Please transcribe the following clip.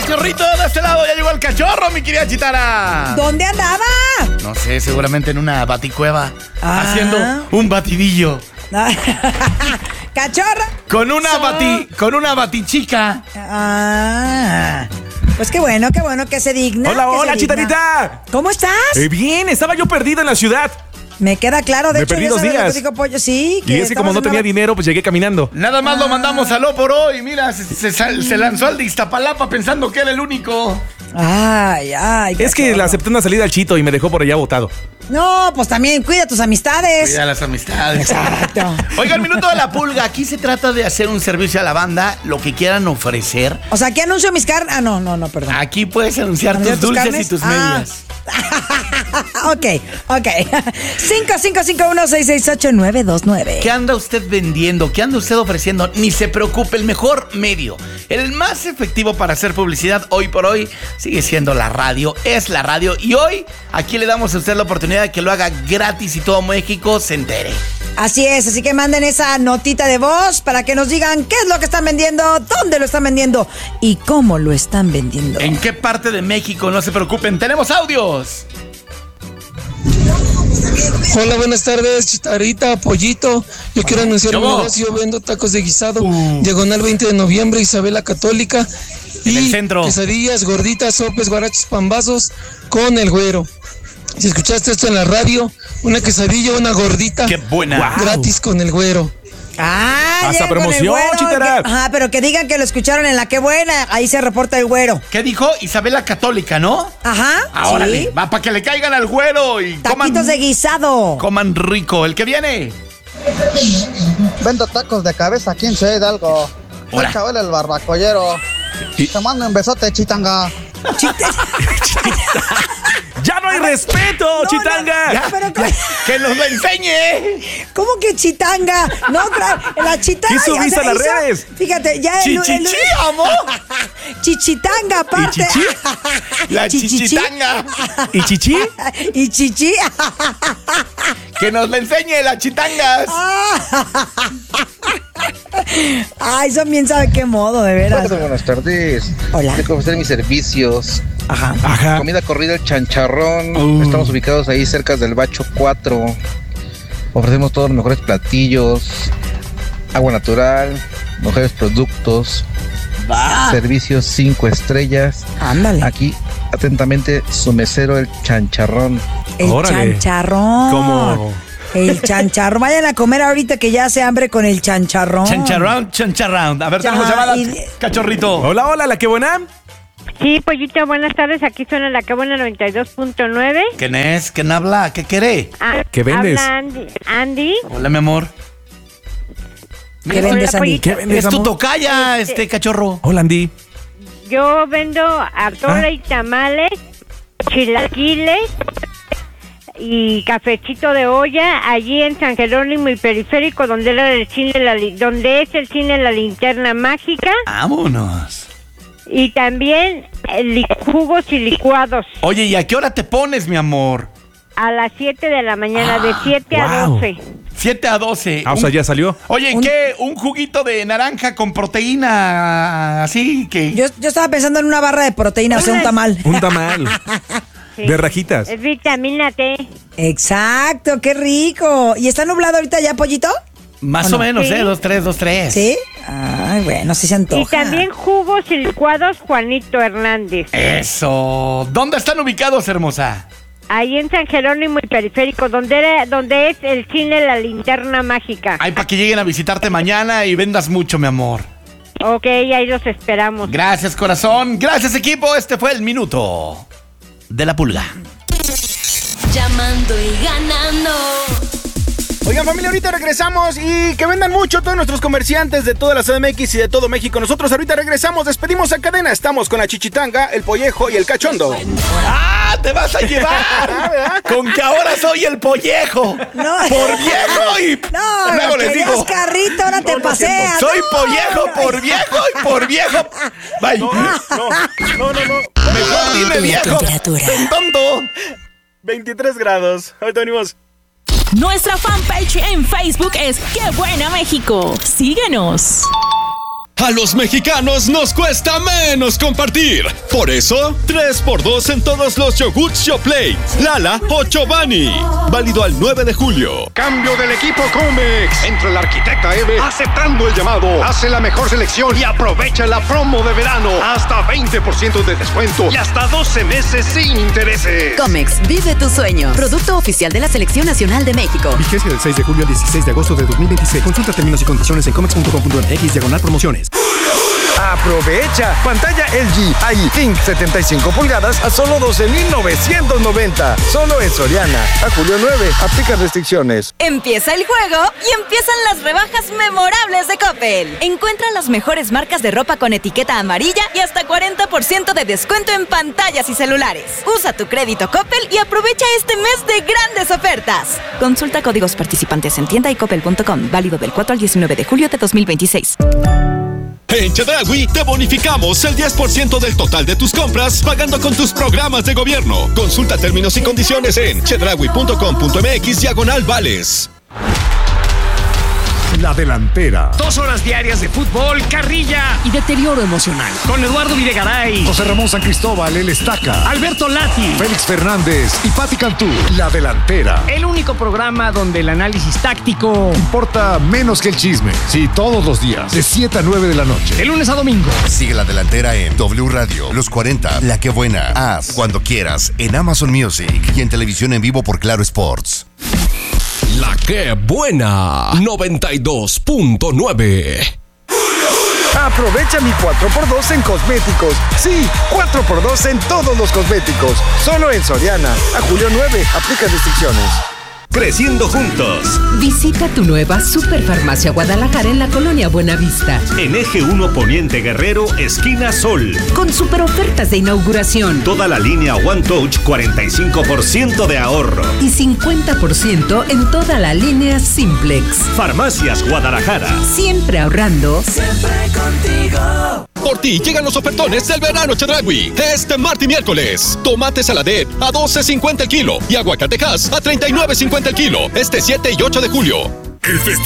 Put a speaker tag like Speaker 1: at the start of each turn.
Speaker 1: cachorrito, de este lado ya llegó el cachorro, mi querida Chitara.
Speaker 2: ¿Dónde andaba?
Speaker 1: No sé, seguramente en una baticueva, haciendo un batidillo.
Speaker 2: ¿Cachorro?
Speaker 1: Con una batichica.
Speaker 2: Pues qué bueno que se digna.
Speaker 3: Hola, Chitarita.
Speaker 2: ¿Cómo estás?
Speaker 3: Bien, estaba yo perdido en la ciudad.
Speaker 2: Me queda claro, de
Speaker 3: Me
Speaker 2: hecho,
Speaker 3: perdí
Speaker 2: ya
Speaker 3: 2
Speaker 2: sabes lo que
Speaker 3: días.
Speaker 2: dijo Pollo, sí.
Speaker 3: Y es que como no tenía dinero, pues llegué caminando.
Speaker 1: Nada más lo mandamos a lo por hoy. Mira, se lanzó al de Iztapalapa pensando que era el único.
Speaker 2: Ay.
Speaker 3: Es que le acepté una salida al Chito y me dejó por allá botado.
Speaker 2: No, pues también cuida tus amistades.
Speaker 1: Cuida las amistades.
Speaker 2: Exacto.
Speaker 1: Oiga, Minuto de la Pulga. Aquí se trata de hacer un servicio a la banda, lo que quieran ofrecer.
Speaker 2: O sea, ¿qué anuncio mis carnes? No, perdón.
Speaker 1: Aquí puedes anunciar tus dulces
Speaker 2: carnes?
Speaker 1: y tus medias.
Speaker 2: Ok. 5551668929.
Speaker 1: ¿Qué anda usted vendiendo? ¿Qué anda usted ofreciendo? Ni se preocupe, el mejor medio, el más efectivo para hacer publicidad hoy por hoy sigue siendo la radio, es la radio. Y hoy aquí le damos a usted la oportunidad de que lo haga gratis y todo México se entere.
Speaker 2: Así es, así que manden esa notita de voz para que nos digan qué es lo que están vendiendo, dónde lo están vendiendo y cómo lo están vendiendo.
Speaker 1: ¿En qué parte de México? No se preocupen, tenemos audios.
Speaker 4: Hola, buenas tardes, Chitarita, Pollito. Yo quiero anunciar mi negocio. Yo vendo tacos de guisado. Diagonal 20 de noviembre, Isabela Católica.
Speaker 1: En
Speaker 4: y
Speaker 1: el centro.
Speaker 4: Quesadillas, gorditas, sopes, guarachos, pambazos con el güero. Si escuchaste esto en la radio, una quesadilla, una gordita.
Speaker 1: ¡Qué buena!
Speaker 4: Gratis con el güero.
Speaker 3: Hasta promoción,
Speaker 2: Chitara. Pero que digan que lo escucharon en La Qué Buena. Ahí se reporta el güero.
Speaker 1: ¿Qué dijo? Isabela Católica, ¿no?
Speaker 2: Ajá.
Speaker 1: Órale,
Speaker 2: sí.
Speaker 1: va para que le caigan al güero y
Speaker 2: Taquitos de guisado.
Speaker 1: coman rico. El que viene.
Speaker 5: Vendo tacos de cabeza aquí en Ciudad Hidalgo. Soy
Speaker 1: Hola.
Speaker 5: Chabel el barbacollero. Te mando un besote, Chitanga.
Speaker 3: ¡Ya no hay respeto, Chitanga!
Speaker 1: Ya, que nos lo enseñe.
Speaker 2: ¿Cómo que chitanga? No, la chitanga.
Speaker 3: ¿Qué subiste a las redes?
Speaker 2: Fíjate, ya
Speaker 1: Chichichi, amor.
Speaker 2: Chichitanga, aparte.
Speaker 3: ¿Y chichi?
Speaker 1: La chichitanga.
Speaker 3: ¿Y chichi?
Speaker 2: Y chichi.
Speaker 1: Que nos lo enseñe las chitangas.
Speaker 2: Ay, son bien sabe qué modo, de veras.
Speaker 5: Buenas tardes.
Speaker 2: Hola.
Speaker 5: Tengo que ofrecer mis servicios.
Speaker 3: Ajá.
Speaker 5: Comida corrida, el chancharrón. Estamos ubicados ahí cerca del Bacho 4. Ofrecemos todos los mejores platillos. Agua natural, mejores productos. Servicios 5 estrellas.
Speaker 2: Ándale.
Speaker 5: Aquí, atentamente, su mesero, el chancharrón.
Speaker 2: El
Speaker 3: Órale.
Speaker 2: chancharrón.
Speaker 3: ¿Cómo?
Speaker 2: El chancharrón. Vayan a comer ahorita que ya hace hambre con el chancharrón.
Speaker 1: Chancharrón. A ver,
Speaker 2: Ya,
Speaker 1: tenemos llamada.
Speaker 2: y-
Speaker 1: Cachorrito.
Speaker 3: Hola, ¿la Qué Buena?
Speaker 6: Sí, Pollito, buenas tardes. Aquí suena La Qué Buena 92.9.
Speaker 1: ¿Quién es? ¿Quién habla? ¿Qué quiere?
Speaker 3: ¿Qué vendes?
Speaker 6: Habla Andy.
Speaker 1: Hola, mi amor.
Speaker 2: ¿Qué vendes, Andy?
Speaker 6: Pollito.
Speaker 3: ¿Qué vendes,
Speaker 1: Es tu
Speaker 3: amor?
Speaker 1: tocaya, cachorro.
Speaker 3: Hola, Andy.
Speaker 6: Yo vendo atole y tamales, chilaquiles y cafecito de olla allí en San Jerónimo y Periférico, donde era el cine, donde es el cine La Linterna Mágica,
Speaker 1: Vámonos.
Speaker 6: y también jugos y licuados
Speaker 1: Oye, ¿y a qué hora te pones, mi amor?
Speaker 6: a las 7 de la mañana, de 7 a
Speaker 3: wow.
Speaker 6: 12.
Speaker 1: 7 a 12.
Speaker 3: O sea, ya salió.
Speaker 1: Oye, ¿qué? ¿Un juguito de naranja con proteína así que...?
Speaker 2: Yo estaba pensando en una barra de proteína, o sea, un tamal.
Speaker 3: Un tamal.
Speaker 6: Sí.
Speaker 3: De rajitas.
Speaker 6: Es vitamina T.
Speaker 2: Exacto, qué rico. ¿Y está nublado ahorita ya, Pollito?
Speaker 1: Más
Speaker 2: ¿O
Speaker 1: o
Speaker 2: no?
Speaker 1: menos,
Speaker 6: Sí.
Speaker 1: 2-3.
Speaker 2: ¿Sí? Ay, bueno, sí se antoja.
Speaker 6: Y también jugos y licuados Juanito Hernández.
Speaker 1: Eso. ¿Dónde están ubicados, hermosa?
Speaker 6: Ahí en San Jerónimo y Periférico, donde es el cine La Linterna Mágica.
Speaker 1: Ay, para que lleguen a visitarte mañana y vendas mucho, mi amor.
Speaker 6: Ok, ahí los esperamos.
Speaker 1: Gracias, corazón. Gracias, equipo. Este fue el Minuto de la Pulga.
Speaker 7: Llamando y ganando.
Speaker 8: Oigan, familia, ahorita regresamos y que vendan mucho todos nuestros comerciantes de toda la CDMX y de todo México. Nosotros ahorita regresamos, despedimos a cadena. Estamos con la Chichitanga, el Pollejo y el Cachondo.
Speaker 1: ¡Ah! ¡Te vas a llevar! Con que ahora soy el pollejo.
Speaker 2: No.
Speaker 1: Por viejo y...
Speaker 2: No,
Speaker 1: luego les
Speaker 2: querías
Speaker 1: digo.
Speaker 2: carrito, ahora te paseas.
Speaker 1: Soy
Speaker 2: No,
Speaker 1: pollejo
Speaker 2: no.
Speaker 1: por viejo y por viejo. Bye.
Speaker 8: No.
Speaker 1: Mejor dime
Speaker 7: La
Speaker 1: viejo.
Speaker 7: temperatura.
Speaker 1: ¡Ten tonto!
Speaker 8: 23 grados. Ahorita venimos.
Speaker 7: Nuestra fanpage en Facebook es Qué Buena México. Síguenos. A los mexicanos nos cuesta menos compartir. Por eso, 3x2 en todos los yogurts Yoplait, Lala o Chobani. Válido al 9 de julio.
Speaker 9: Cambio del equipo Comex. Entra la arquitecta Eve aceptando el llamado. Hace la mejor selección y aprovecha la promo de verano. Hasta 20% de descuento y hasta 12 meses sin intereses.
Speaker 10: Comex, vive tu sueño. Producto oficial de la Selección Nacional de México.
Speaker 11: Vigencia del 6 de julio al 16 de agosto de 2026. Consulta términos y condiciones en comex.com.mx/promociones.
Speaker 12: Aprovecha. Pantalla LG iThink 75 pulgadas a solo 12,990. Solo en Soriana. A julio 9. Aplica restricciones.
Speaker 10: Empieza el juego y empiezan las rebajas memorables de Coppel. Encuentra las mejores marcas de ropa con etiqueta amarilla y hasta 40% de descuento en pantallas y celulares. Usa tu crédito Coppel y aprovecha este mes de grandes ofertas. Consulta códigos participantes en tienda y coppel.com. Válido del 4 al 19 de julio de 2026.
Speaker 7: En Chedraui te bonificamos el 10% del total de tus compras pagando con tus programas de gobierno. Consulta términos y condiciones en chedraui.com.mx/vales.
Speaker 13: La Delantera.
Speaker 14: 2 horas diarias de fútbol, carrilla y deterioro emocional. Con Eduardo Videgaray,
Speaker 13: José Ramón San Cristóbal, El Estaca,
Speaker 14: Alberto Lati,
Speaker 13: Félix Fernández y Pati Cantú. La Delantera.
Speaker 14: El único programa donde el análisis táctico
Speaker 13: importa menos que el chisme. Sí, todos los días, de 7 a 9 de la noche.
Speaker 14: De lunes a domingo.
Speaker 15: Sigue La Delantera en W Radio, Los 40, La Que Buena, Haz, Cuando Quieras, en Amazon Music y en televisión en vivo por Claro Sports.
Speaker 16: La Que Buena 92.9.
Speaker 12: Aprovecha mi 4x2 en cosméticos. Sí, 4x2 en todos los cosméticos. Solo en Soriana. A julio 9. Aplica restricciones.
Speaker 17: Creciendo juntos.
Speaker 18: Visita tu nueva Superfarmacia Guadalajara en la colonia Buenavista.
Speaker 17: En Eje 1 Poniente Guerrero, esquina Sol.
Speaker 18: Con super ofertas de inauguración.
Speaker 17: Toda la línea One Touch, 45% de ahorro.
Speaker 18: Y 50% en toda la línea Simplex.
Speaker 17: Farmacias Guadalajara.
Speaker 18: Siempre ahorrando.
Speaker 7: Siempre contigo. Por ti llegan los ofertones del verano Chedraui. Este martes y miércoles. Tomate saladet a $12.50 el kilo y aguacatejas a $39.50 el kilo. Este 7 y 8 de julio.
Speaker 13: El festival